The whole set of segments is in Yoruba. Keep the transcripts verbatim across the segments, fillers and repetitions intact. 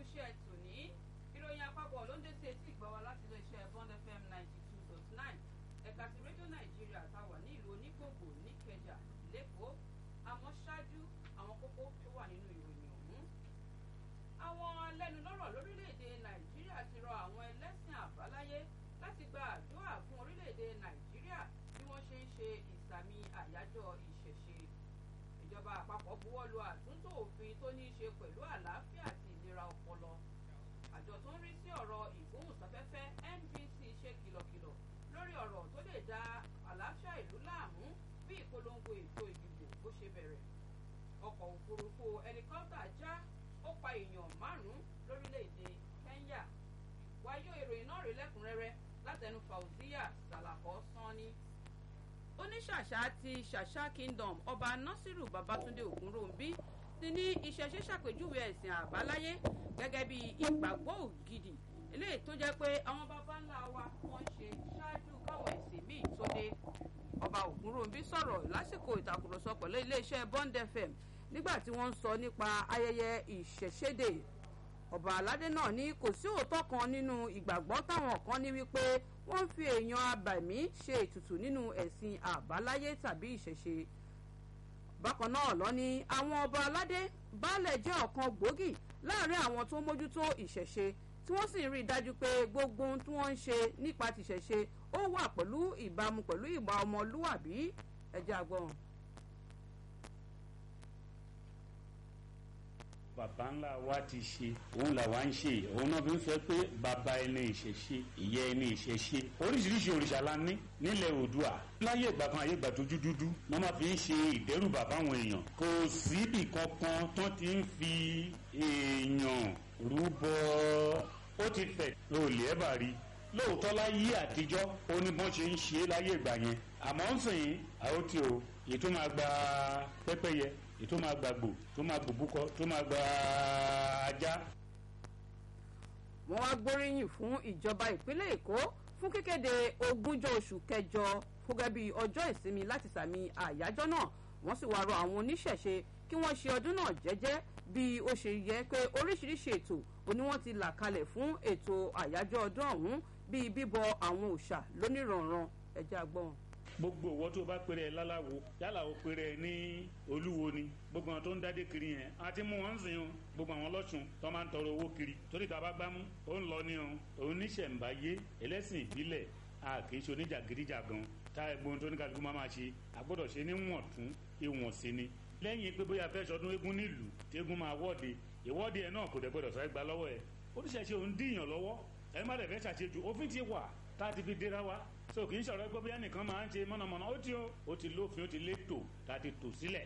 iṣẹ́ tòní ìròyìn àpapọ̀ ló ń dé sí etí ìgbà wa láti ilé iṣẹ́ Bond F M ninety two dot nine ẹ̀ka ti rédíò Nàìjíríà táwà ní ìlú Onígbòǹgbò níkẹjà lẹ́kọ̀ọ́ àmọ́ ṣáájú àwọn kókó tó wà nínú ìròyìn ọ̀hún. àwọn alẹ́nulọ́rọ̀ lórílẹ̀‐èdè Nàìjíríà ti rọ àwọn ẹlẹ́sìn àbáláyé láti gba àdúrà fún orílẹ̀‐èdè Nàìjíríà bí wọ́n ṣe ń ṣe ìsàmì àyájọ́ ìṣẹ̀ṣe. ìjọba àpapọ̀ buwọ́lu àtúntò òfin tó ní í ṣe pẹ̀lú àlàáfíà àti ìlera ọpọlọ. àjọ tó ń rí sí ọ̀rọ̀ ìgbóhùnsáfẹ́fẹ́ N B C ṣe kìlọ̀kìlọ̀ lórí ọ̀rọ̀ tó lè da àlàáfíà ìlú láàmú bí ìpolongo ètò ìdìbò bó ṣe bẹ̀rẹ̀. ọkọ̀ òfurufú ẹlikọ́pítà já ó pa èèyàn márùn-ún lórílẹ̀‐èdè Kenya. wáyé ìròyìn náà rí lẹ́kùnrẹ́rẹ́ látẹnu Fauziya Salako Sanni. oníṣàṣà ti ṣàṣà Kingdom ọba Nasiru Babatunde Ogunrombi ti ní ìṣẹ̀ṣe ṣàpèjúwe ẹ̀sìn àbáláyé gẹ́gẹ́ bí ìgbàgbọ́ ògidì eléyìí tó jẹ́ pé àwọn baba ńlá wa wọ́n ṣe ṣáájú káwọn ẹ̀sìn míì tó dé. ọba Ogunrombi sọ̀rọ̀ lásìkò ìtàkùrọ̀sọ pẹ̀lú iléeṣẹ́ Bond F M nígbà tí wọ́n ń sọ nípa ayẹyẹ ìṣẹ̀ṣẹ̀dè. ọba aládé náà ní kò sí òótọ́ kan nínú ìgbàgbọ́ táwọn kan ní wípé wọ́n ń fi èèyàn abàmì ṣe ètùtù nínú ẹ̀sìn àbáláyé tàbí ìṣẹ̀ṣe. bákan náà lọ ní àwọn ọba aládé baálẹ̀ jẹ́ ọ̀kan gbòógì láàrin àwọn tó ń mójútó ìṣẹ̀ṣe tí wọ́n sì ń rí i dájú pé gbogbo ohun tí wọ́n ń ṣe nípa tìṣẹ̀ṣe ó wà pẹ̀lú ìbámu pẹ̀lú ìwà ọmọlúwàbí. ẹjẹ́ àgbọ̀n. bàbá ńlá wa ti ṣe òun làwa ń ṣe òun náà fi ń fẹ́ pé bàbá ẹni ìṣẹ̀ṣe ìyá ẹni ìṣẹ̀ṣe oríṣiríṣi òrìṣà la ní nílẹ̀ Oòduà láyé ìgbà kan ayé ìgbà tójú dúdú wọ́n máa fi ń ṣe ìdẹ́rùbà fáwọn èèyàn kò síbì kankan tán ti ń fi èèyàn rúbọ ó ti fẹ̀ olè ẹ̀ bá rí lóòótọ́ láyé àtijọ́ ó ní bọ́n ṣe ń ṣe é láyé ìgbà yẹn àmọ́ ń sìn àwọn tí o ètò máa gba pẹ́pẹ́yẹ ètò máa gba gbò tó máa gbò búkọ tó máa gba ajá. wọ́n wá gbóríyìn fún ìjọba ìpínlẹ̀ Èkó fún kíkéde ogúnjọ́ oṣù kẹjọ fúgẹ́ bí ọjọ́ ìsinmi láti sàmì àyájọ́ náà. wọ́n sì wá rọ àwọn oníṣẹ̀ṣe kí wọ́n ṣe ọdún náà jẹ́jẹ́ bí ó ṣe yẹ pé oríṣiríṣi ètò òní wọ́n ti là kalẹ̀ fún ètò àyájọ́ ọdún ọ̀hún bíi bíbọ àwọn òòṣà lóníranran. ẹjẹ́ àgbọ̀n. gbogbo owó tó bá pèrè ẹ láláwo yálà ó pèrè ẹ ní olúwo ni gbogbo àwọn tó ń dádé kiri yẹn àti mú wọn sìn o gbogbo àwọn lọ́sùn tó máa ń tọrọ owó kiri torí tá a bá gbámú ó ń lọ ní o oníṣẹ̀ǹbáyé ẹlẹ́sìn ìbílẹ̀ a kì í ṣe oníjàgídíjàgan tá ẹ̀gbọ́n tó ní kálukú máa máa ṣe àgbọ́dọ̀ ṣe níwọ̀n tún ìwọ̀n sí ni lẹ́yìn pé bóyá fẹ́ sọdún eégún nílùú tí eégún máa wọ́de ìwọ́de ẹ̀ náà kò dẹ̀ gbọ́dọ̀ sáré gba lọ́wọ́ ẹ̀ oníṣẹ̀ṣe òun díyàn lọ́wọ́ ẹ má dẹ̀ fẹ́ ṣàṣejù òfin ti wà tá a ti fi dira wa so kì í ṣọ̀rọ̀ ẹgbẹ́ bóyá nìkan máa ń ṣe mọ̀nàmọ́ná ó ti ó ti lófin ó ti létò tá a ti tò sílẹ̀.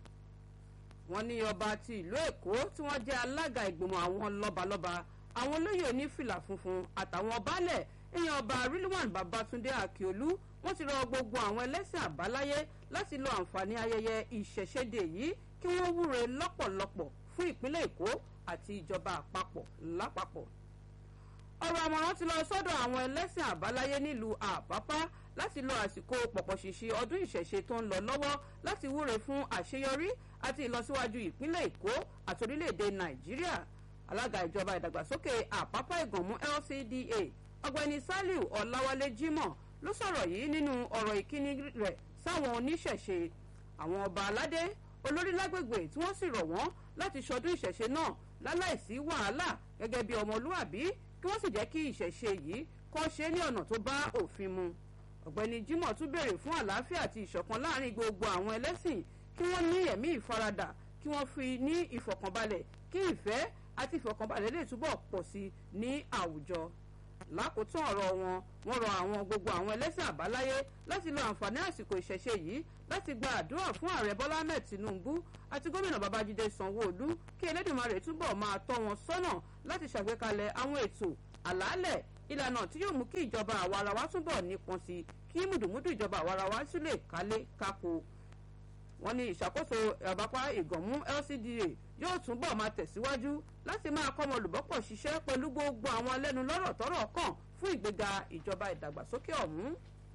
wọ́n ní ọba ti ìlú Èkó tí wọ́n jẹ́ alága ìgbìmọ̀ àwọn lọ́balọ́ba àwọn olóyè onífìlà funfun àtàwọn baálẹ̀ èèyàn ọba Rilwan Babatunde Akiolu wọ́n ti rọ gbogbo àwọn ẹlẹ́sìn àbáláyé láti lo àǹfààní ayẹyẹ ìṣẹ̀ṣẹ̀dè yìí kí wọ́n wúre lọ́pọ̀lọpọ̀ fún ìpínlẹ̀ Èkó àti ìjọba àpapọ̀ lápapọ̀. ọ̀rọ̀ àmọ̀ràn ti lọ sọ́dọ̀ àwọn ẹlẹ́sìn àbáláyé nílùú Àpápá láti lo àsìkò pọ̀pọ̀ṣìṣì ọdún ìṣẹ̀ṣe tó ń lọ lọ́wọ́ láti wúre fún àṣeyọrí àti ìlọsíwájú ìpínlẹ̀ Èkó àti orílẹ̀-èdè Nàìjíríà. alága ìjọba ìdàgbàsókè Àpápá Ìgànmú L C D A ọ̀gbẹ́ni Saliu Ọláwálé Jimoh ló sọ̀rọ̀ yìí nínú ọ̀rọ̀ ìkíni rẹ̀ sáwọn oníṣẹ̀ṣe. àwọn ọba aládé olórí lágbègbè tí wọ́n sì rọ̀ wọ́n láti ṣọdún ìṣẹ̀ṣe náà láláìsí wàhálà gẹ́gẹ́ bí ọmọlúwàbí kí wọ́n sì jẹ́ kí ìṣẹ̀ṣe yìí kó ṣe ní ọ̀nà tó bá òfin mu. ọ̀gbẹ́ni Jimoh tún béèrè fún àlàáfíà àti ìṣọ̀kan láàrin gbogbo àwọn ẹlẹ́sìn kí wọ́n ní ẹ̀mí ìfaradà kí wọ́n fi ní ìfọ̀kànbalẹ̀ kí ìfẹ́ àti ìfọ̀kànbalẹ̀ lè túbọ̀ pọ̀ sí ní àwùjọ. lákòótán ọ̀rọ̀ wọn wọ́n rọ àwọn gbogbo àwọn ẹlẹ́sìn àbáláyé láti lo àǹfààní àsìkò ìṣẹ̀ṣe yìí láti gba àdúrà fún ààrẹ Bọ́lá Ahmed Tinubu àti gómìnà Babájídé Sanwó-Olú kí Elédùmarè túbọ̀ máa tọ́ wọn sọ́nà láti ṣàgbékalẹ̀ àwọn ètò àlàálẹ̀ ìlànà tí yóò mú kí ìjọba àwarawa túbọ̀ nípọn sí kí mùdùmúdù ìjọba àwarawa sì lè kálé kákó. wọ́n ní ìṣàkóso Àpápá Ìgànmú L C D A yóò túbọ̀ máa tẹ̀síwájú láti máa kọ́ ọmọlùbọ́pọ̀ ṣiṣẹ́ pẹ̀lú gbogbo àwọn alẹ́nulọ́rọ̀ tọ́rọ̀ kàn fún ìgbéga ìjọba ìdàgbàsókè ọ̀hún.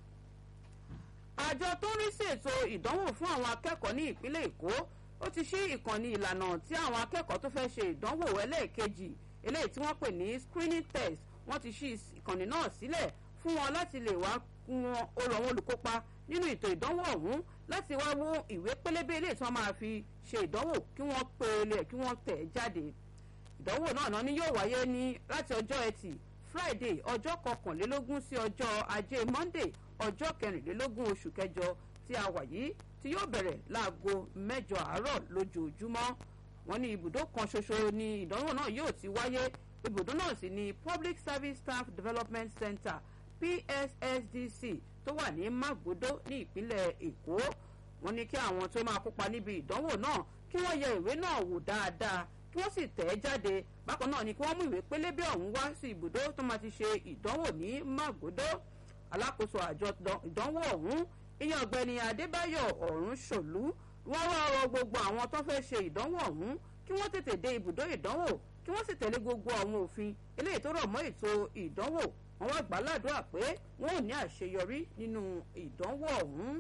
àjọ tó ń rí sí ètò ìdánwò fún àwọn akẹ́kọ̀ọ́ ní ìpínlẹ̀ Èkó ó ti ṣí ìkànnì ìlànà tí àwọn akẹ́kọ̀ọ́ tó fẹ́ ṣe ìdánwò ẹlẹ́ẹ̀kejì eléyìí tí wọ́n pè ní screening test wọ́n ti ṣí ìkànnì náà sílẹ̀ fún wọn láti lè wá kún wọn ọ̀rọ̀ àwọn olùkópa nínú ètò ìdánwò ọ̀hún láti wá wo ìwé pélébé eléyìí tí wọ́n máa fi ṣe ìdánwò kí wọ́n pèlè kí wọ́n tẹ̀ jáde. ìdánwò náà náà ni yóò wáyé ní láti ọjọ́ ẹtì Friday ọjọ́ kọkànlélógún sí ọjọ́ ajé Monday ọjọ́ kẹrìnlélógún oṣù kẹjọ tí a wà yìí tí yóò bẹ̀rẹ̀ láago mẹ́jọ àárọ̀ lójoojúmọ́. wọ́n ní ibùdó kan ṣoṣo ni ìdánwò náà yóò ti wáyé. ibùdó náà sì ni Public Service Staff Development Center P S S D C tó wà ní Magodo ní ìpínlẹ̀ Èkó. wọ́n ní kí àwọn tó máa kópa níbi ìdánwò náà kí wọ́n yẹ ìwé náà wò dáadáa kí wọ́n sì tẹ̀ ẹ́ jáde. bákan náà ni kí wọ́n mú ìwé pélébé ọ̀hún wá sí ibùdó tó máa ti ṣe ìdánwò ní Magodo. alákòóso àjọ ìdánwò ọ̀hún ìyẹn ọ̀gbẹ́ni Adébáyọ̀ Ọ̀rúnṣòlú wọ́n wá rọ gbogbo àwọn tó fẹ́ ṣe ìdánwò ọ̀hún kí wọ́n tètè dé ibùdó ìdánwò kí wọ́n sì tẹ̀lé gbogbo àwọn òfin eléyìí tó rọ̀ mọ́ ètò ìdánwò. wọ́n wá gbà ládùúrà pé wọ́n ò ní àṣeyọrí nínú ìdánwò ọ̀hún.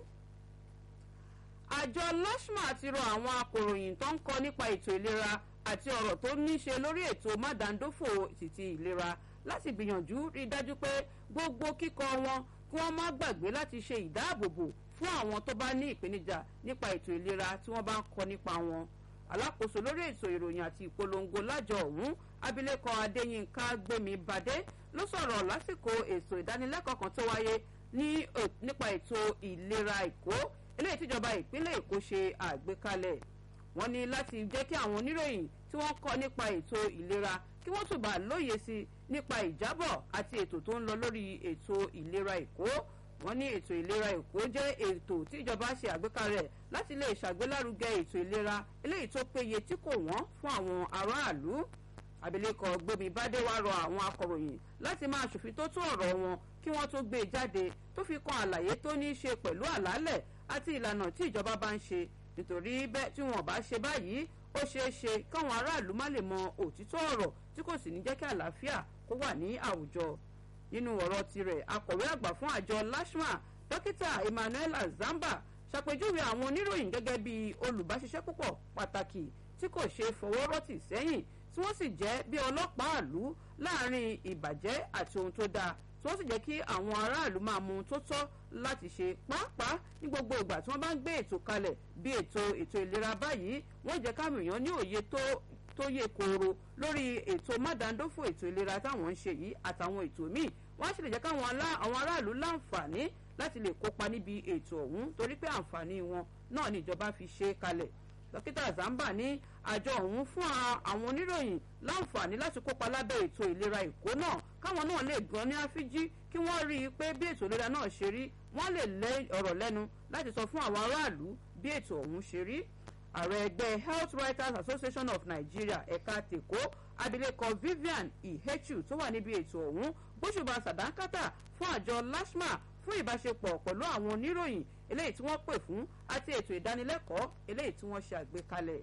àjọ LASHMA ti rọ àwọn akòròyìn tó ń kọ nípa ètò ìlera àti ọ̀rọ̀ tó ní ṣe lórí ètò mádàndófò títí ìlera láti gbìyànjú rí dájú pé gbogbo kíkọ wọn kí wọ́n má gbàgbé láti ṣe ìdáàbòbò fún àwọn tó bá ní ìpèníjà nípa ètò ìlera tí wọ́n bá ń kọ nípa wọn. alákòóso lórí ètò ìròyìn àti ìpolongo lájọ ọ̀hún abilékọ Adéyínká Gbémi-Badé ló sọ̀rọ̀ lásìkò ètò ìdánilẹ́kọ̀ọ́ kan tó wáyé ní nípa ètò ìlera Èkó eléyìí tíjọba ìpínlẹ̀ Èkó ṣe àgbékalẹ̀. wọ́n ní láti jẹ́ kí àwọn oníròyìn tí wọ́n kọ́ nípa ètò ìlera kí wọ́n túbọ̀ lóye sí nípa ìjábọ̀ àti ètò tó ń lọ lórí ètò ìlera Èkó. wọ́n ní ètò ìlera Èkó jẹ́ ètò tí ìjọba ṣe àgbékalẹ̀ láti lè ṣàgbélárugẹ ètò ìlera eléyìí tó péye tí kò wọ́n fún àwọn aráàlú. abilékọ Gbémi-Badé wá rọ àwọn akọ̀ròyìn láti máa ṣòfin-tó tó ọ̀rọ̀ wọn kí wọ́n tó gbé e jáde tó fi kan àlàyé tó ní í ṣe pẹ̀lú àlàálẹ̀ àti ìlànà tí ìjọba bá ń ṣe nítorí bẹ́ẹ̀ tí wọ́n bá ṣe báyìí ó ṣeé ṣe káwọn aráàlú má lè mọ òtítọ́ ọ̀rọ̀ tí kò sì ní jẹ́ kí àlàáfíà kó wà ní àwùjọ. nínú ọ̀rọ̀ tirẹ̀ akọ̀wé àgbà fún àjọ LASHMA dókítà Emmanuel Zamba ṣàpèjúwe àwọn oníròyìn gẹ́gẹ́ bí olùbáṣiṣẹ́ púpọ̀ pàtàkì tí kò ṣe fọwọ́rọ́tì sẹ́yìn tí wọ́n sì jẹ́ bí ọlọ́pàá ìlú láàrin ìbàjẹ́ àti ohun tó dáa tí wọ́n sì jẹ́ kí àwọn aráàlú máa mú ohun tó tọ́ láti ṣe pàápàá ní gbogbo ìgbà tí wọ́n bá ń gbé ètò kalẹ̀ bí ètò ètò ìlera báyìí wọ́n jẹ́ káwọn èèyàn ní òye tó tó yẹ kóró lórí ètò mádàndófò ètò ìlera táwọn ń ṣe yìí àtàwọn ètò míì wọ́n á sì lè jẹ́ káwọn àwọn aráàlú láǹfààní láti lè kópa níbi ètò ọ̀hún torí pé àǹfààní wọn náà ni ìjọba fi ṣe é kalẹ̀. dókítà Zamba ní àjọ ọ̀hún fún àwọn oníròyìn láǹfààní láti kópa lábẹ́ ètò ìlera Èkó náà káwọn náà lè gan ní àfíjí kí wọ́n rí i pé bí ètò ìlera náà ṣe rí wọ́n lè lé ọ̀rọ̀ lẹ́nu láti sọ fún àwọn aráàlú bí ètò ọ̀hún ṣe rí. ààrẹ ẹgbẹ́ Health Writers Association of Nigeria ẹ̀ka tèkó abilékọ Vivian Ihechu tó wà níbi ètò ọ̀hún gbóṣùbà sàdánkátà fún àjọ LASHMA fún ìbáṣepọ̀ pẹ̀lú àwọn oníròyìn eléyìí tí wọ́n pè fún àti ètò ìdánilẹ́kọ̀ọ́ eléyìí tí wọ́n ṣe àgbékalẹ̀.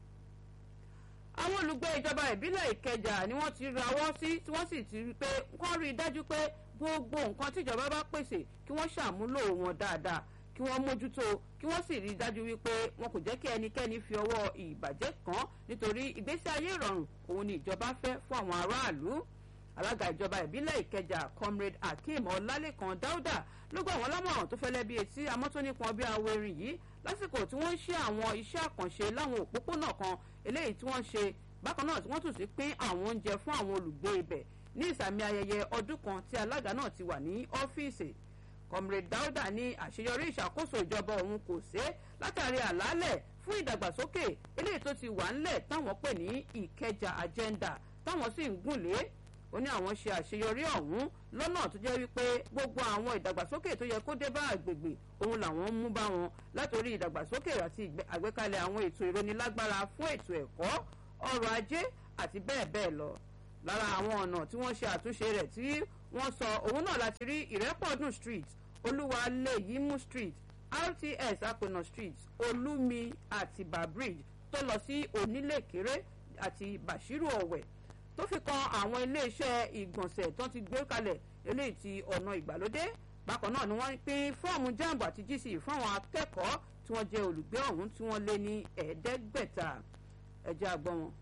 àwọn olùgbé ìjọba ìbílẹ̀ Ìkẹjà ni wọ́n ti rawọ́ sí tí wọ́n sì ti rí pé wọ́n rí i dájú pé gbogbo nǹkan tí ìjọba bá pèsè kí wọ́n ṣàmúlò wọn dáadáa kí wọ́n mójútó kí wọ́n sì rí i dájú wípé wọn kò jẹ́ kí ẹnikẹ́ni fi ọwọ́ ìbàjẹ́ kàn nítorí ìgbésí ayé ìrọ̀rùn òun ni ìjọba fẹ́ fún àwọn aráàlú. alága ìjọba ìbílẹ̀ Ìkẹjà comrade Akeem Ọlálékan Dáúdà ló gbà wọ́n lámọ̀ràn tó fẹ́lẹ́ bí etí amọ́tónípọn bí awérin yìí lásìkò tí wọ́n ń ṣe àwọn iṣẹ́ àkànṣe láwọn òpópónà kan eléyìí tí wọ́n ṣe bákan náà tí wọ́n tún sí pín àwọn oúnjẹ fún àwọn olùgbé ibẹ̀ ní ìsàmì ayẹyẹ ọdún kan tí alága náà ti wà ní ọ́fíìsì. comrade Dáúdà ní àṣeyọrí ìṣàkóso ìjọba òun kò ṣe látàrí àlàálẹ̀ fún ìdàgbàsókè eléyìí tó ti wà ńlẹ̀ táwọn pè ní Ìkẹjà agenda táwọn sì ń gùnlé. ó ní àwọn ṣe àṣeyọrí ọ̀hún lọ́nà tó jẹ́ wípé gbogbo àwọn ìdàgbàsókè tó yẹ kó dé bá àgbègbè òun làwọn ń mú bá wọn látòrí ìdàgbàsókè àti àgbékalẹ̀ àwọn ètò ìrónilágbára fún ètò ẹ̀kọ́ ọrọ̀ ajé àti bẹ́ẹ̀ bẹ́ẹ̀ lọ. lára àwọn ọ̀nà tí wọ́n ṣe àtúnṣe rẹ̀ tí wọ́n sọ òun náà láti rí Ìrẹ́pọ̀dùn street Olúwaléyìímú street R T S Apẹ̀nà street Olúmi Àtìbà bridge tó lọ sí Onílékeré àti Bàṣírù Ọ̀wẹ̀ tó fi kan àwọn iléeṣẹ́ ìgbọ̀nsẹ̀ tó ti gbé kalẹ̀ eléyìí ti ọ̀nà ìgbàlódé. bákan náà ni wọ́n pín fọ́ọ̀mù jamb àti G C fún àwọn akẹ́kọ̀ọ́ tí wọ́n jẹ́ olùgbé ọ̀hún tí wọ́n lé ní ẹ̀ẹ́dẹ́gbẹ̀ta. ẹ̀jẹ̀ àgbọ̀n wọn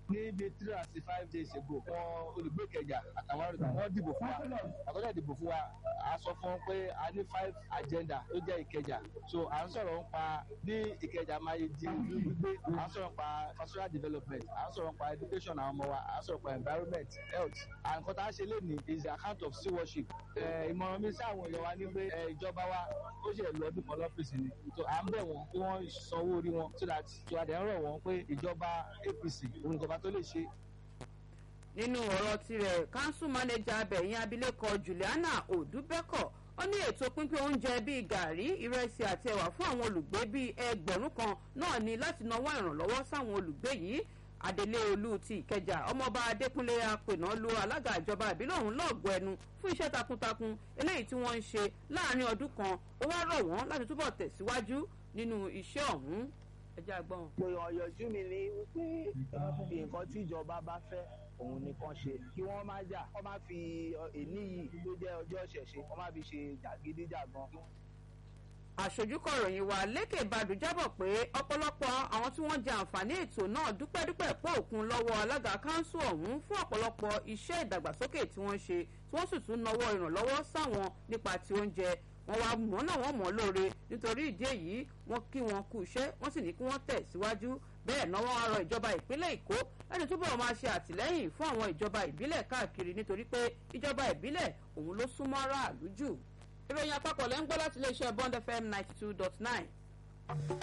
ní bíi three and sixty five days ago wọn olùgbé Ìkẹjà àtàwọn àrùn wọn dìbò fún wa àtọ́jà dìbò fún wa a sọ fún wọn pé a ní five agenda tó jẹ́ Ìkẹjà so à ń sọ̀rọ̀ nípa bí Ìkẹjà máa yẹ di gbígbé à ń sọ̀rọ̀ nípa infrastructure development à ń sọ̀rọ̀ nípa education àwọn ọmọ wa à ń sọ̀rọ̀ nípa environment health and nǹkan tá a ṣe lénìí is the account of stewardship ìmọ̀ràn mi sí àwọn èèyàn wa ní pé ìjọba wa ó ṣe lọ ọdún kan lọ́fíìsì ni so à ń bẹ̀ wọ́n kí wọ́n sanwó orí wọn so that ìwádìí ń rọ̀ wọ́n pé ìjọba A P C òun ìjọba tó lè ṣe. nínú ọ̀rọ̀ tirẹ̀ council manager abẹ̀yìn abilékọ Juliana Odubeko ó ní ètò pínpín oúnjẹ bíi gàrí ìrẹsì àti ẹ̀wà fún àwọn olùgbé bíi ẹgbẹ̀rún kan náà ni láti nawọ́ ìrànlọ́wọ́ sáwọn olùgbé yìí Adélé Olú ti Ìkẹjà ọmọọba Adékúnlé Apènà lu alága ìjọba ìbílẹ̀ ọ̀hún lọ́ọ̀gọ́ ẹnu fún iṣẹ́ takuntakun eléyìí tí wọ́n ń ṣe láàrin ọdún kan ó wá rọ̀ wọ́n láti túbọ̀ tẹ̀síwájú nínú iṣẹ́ ọ̀hún ẹjẹ́ àgbọ̀n. èèyàn yọjú mi ní wípé nǹkan tí ìjọba bá fẹ́ òun nìkan ṣe kí wọ́n má jà wọ́n má fi èní yìí tó jẹ́ ọjọ́ ìṣẹ̀ṣe wọ́n má fi ṣe jàgídíjàgan. àṣojúkọ̀ròyìn wa Lékè Badù jábọ̀ pé ọ̀pọ̀lọpọ̀ àwọn tí wọ́n jẹ àǹfààní ètò náà dúpẹ́dúpẹ́ pọ̀ òkun lọ́wọ́ alága kánsù ọ̀hún fún ọ̀pọ̀lọpọ̀ iṣẹ́ ìdàgbàsókè tí wọ́n ṣe tí wọ́n sì tún nawọ́ ìrànlọ́wọ́ sáwọn nípa ti oúnjẹ wọ́n wá mọ̀ náà wọ́n mọ̀ lóore nítorí ìdí èyí wọ́n kí wọn kú iṣẹ́ wọ́n sì ní kí wọ́n tẹ̀ síwájú bẹ́ẹ̀ náà wọ́n rọ ìjọba ìpínlẹ̀ Èkó láti túbọ̀ máa ṣe àtìlẹ́yìn fún àwọn ìjọba ìbílẹ̀ káàkiri nítorí pé ìjọba ìbílẹ̀ òun ló súnmọ́ aráàlú jù. ìròyìn àpapọ̀ lẹ́ ń gbọ́ láti iléeṣẹ́ Bond F M ninety two dot nine.